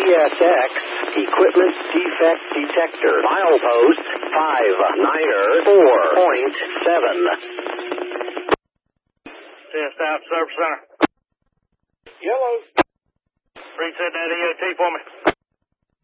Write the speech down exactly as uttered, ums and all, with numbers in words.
S X Equipment Defect Detector. Milepost five niner four point seven. Test out, Service Center. Yellow. Reset that E O T for me.